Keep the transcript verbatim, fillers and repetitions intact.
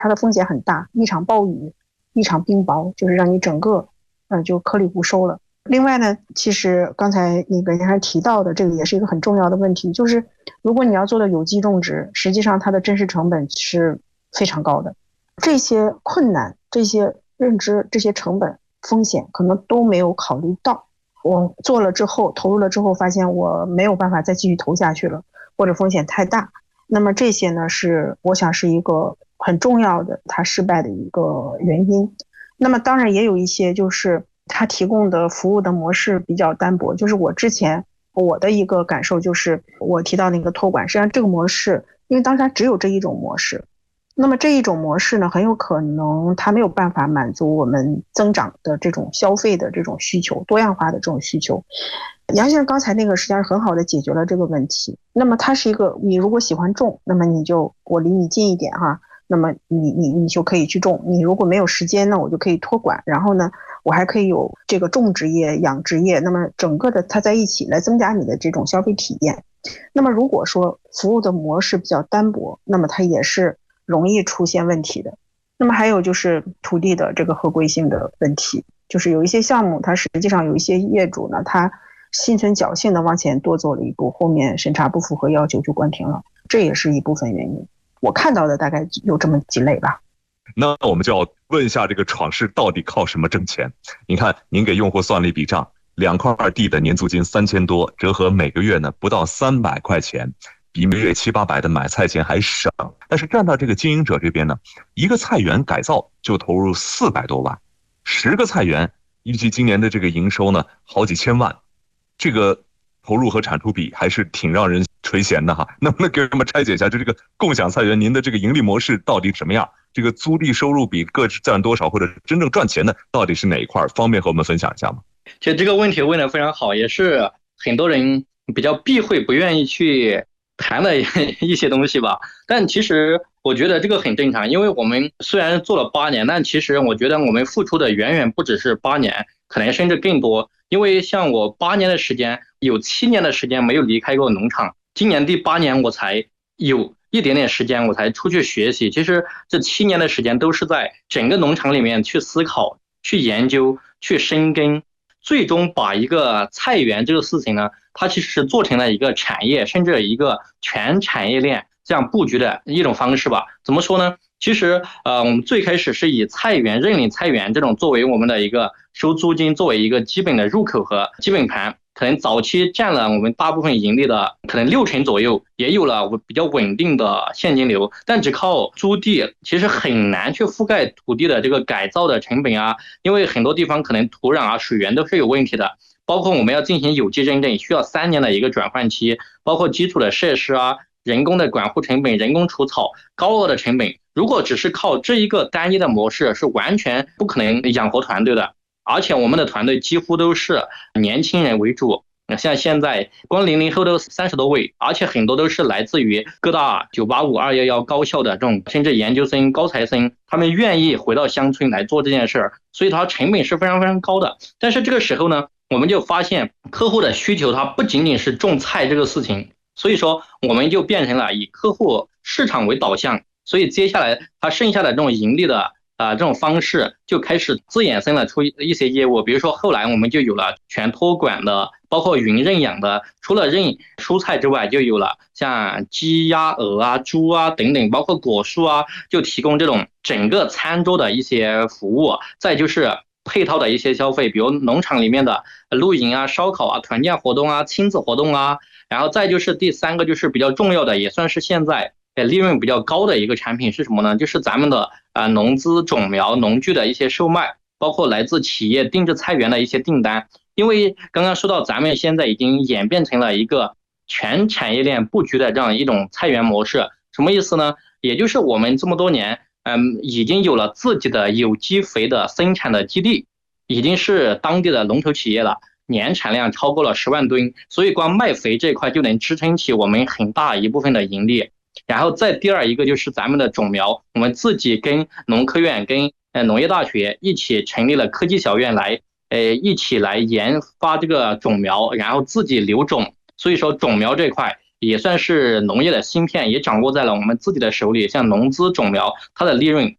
它的风险很大，一场暴雨，一场冰雹，就是让你整个呃就颗粒无收了。另外呢，其实刚才那个您还提到的这个也是一个很重要的问题，就是如果你要做的有机种植，实际上它的真实成本是非常高的，这些困难、这些认知、这些成本、风险可能都没有考虑到。我做了之后，投入了之后，发现我没有办法再继续投下去了，或者风险太大。那么这些呢，是我想是一个很重要的它失败的一个原因。那么当然也有一些就是它提供的服务的模式比较单薄，就是我之前我的一个感受就是我提到那个托管，实际上这个模式因为当时它只有这一种模式，那么这一种模式呢，很有可能它没有办法满足我们增长的这种消费的这种需求，多样化的这种需求。杨先生刚才那个实际上是很好的解决了这个问题。那么它是一个，你如果喜欢种，那么你就我离你近一点哈，那么你你你就可以去种。你如果没有时间呢，我就可以托管，然后呢，我还可以有这个种植业、养殖业，那么整个的它在一起来增加你的这种消费体验。那么如果说服务的模式比较单薄，那么它也是容易出现问题的。那么还有就是土地的这个合规性的问题，就是有一些项目它实际上有一些业主呢，他心存侥幸的往前多走了一步，后面审查不符合要求就关停了，这也是一部分原因。我看到的大概有这么几类吧。 那我们就要问一下，这个闯市到底靠什么挣钱？您看，您给用户算了一笔账，两块地的年租金三千多，折合每个月呢不到三百块钱，比每月七八百的买菜钱还省。但是站到这个经营者这边呢，一个菜园改造就投入四百多万，十个菜园预计今年的这个营收呢好几千万，这个投入和产出比还是挺让人垂涎的哈。能不能给我们拆解一下，就这个共享菜园您的这个盈利模式到底什么样？这个租地收入比各占多少，或者真正赚钱的到底是哪一块？方便和我们分享一下吗？ 其实这个问题问得非常好，也是很多人比较避讳不愿意去谈的一些东西吧。但其实我觉得这个很正常，因为我们虽然做了八年，但其实我觉得我们付出的远远不只是八年，可能甚至更多。因为像我八年的时间，有七年的时间没有离开过农场，今年第八年我才有一点点时间我才出去学习。其实这七年的时间都是在整个农场里面去思考、去研究、去深耕，最终把一个菜园这个事情呢，它其实是做成了一个产业，甚至一个全产业链这样布局的一种方式吧。怎么说呢？其实呃，我们最开始是以菜园、认领菜园这种作为我们的一个收租金，作为一个基本的入口和基本盘，可能早期占了我们大部分盈利的可能六成左右，也有了比较稳定的现金流。但只靠租地其实很难去覆盖土地的这个改造的成本啊，因为很多地方可能土壤啊、水源都是有问题的，包括我们要进行有机认证，需要三年的一个转换期，包括基础的设施啊、人工的管护成本、人工除草、高额的成本。如果只是靠这一个单一的模式，是完全不可能养活团队的。而且我们的团队几乎都是年轻人为主，像现在光零零后都三十多位，而且很多都是来自于各大九八五、二幺幺高校的这种甚至研究生、高材生，他们愿意回到乡村来做这件事儿，所以它成本是非常非常高的。但是这个时候呢，我们就发现客户的需求它不仅仅是种菜这个事情，所以说我们就变成了以客户市场为导向，所以接下来它剩下的这种盈利的啊，这种方式就开始自衍生了出一些业务。比如说后来我们就有了全托管的，包括云认养的，除了认蔬菜之外，就有了像鸡鸭鹅啊、猪啊等等，包括果蔬啊，就提供这种整个餐桌的一些服务。再就是配套的一些消费，比如农场里面的露营啊、烧烤啊、团建活动啊、亲子活动啊，然后再就是第三个就是比较重要的，也算是现在利润比较高的一个产品是什么呢？就是咱们的啊农资种苗农具的一些售卖，包括来自企业定制菜园的一些订单。因为刚刚说到咱们现在已经演变成了一个全产业链布局的这样一种菜园模式，什么意思呢？也就是我们这么多年嗯已经有了自己的有机肥的生产的基地，已经是当地的龙头企业了，年产量超过了十万吨，所以光卖肥这一块就能支撑起我们很大一部分的盈利。然后再第二一个就是咱们的种苗，我们自己跟农科院、跟呃农业大学一起成立了科技小院来，呃一起来研发这个种苗，然后自己留种。所以说种苗这块也算是农业的芯片，也掌握在了我们自己的手里。像农资种苗，它的利润